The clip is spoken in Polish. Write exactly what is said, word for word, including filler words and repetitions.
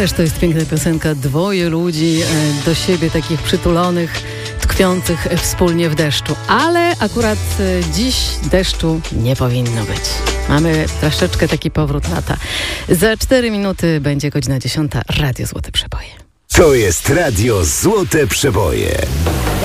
Ależ to jest piękna piosenka. Dwoje ludzi e, do siebie, takich przytulonych, tkwiących wspólnie w deszczu. Ale akurat e, dziś deszczu nie powinno być. Mamy troszeczkę taki powrót lata. Za cztery minuty będzie godzina dziesiąta. Radio Złote Przeboje. To jest Radio Złote Przeboje.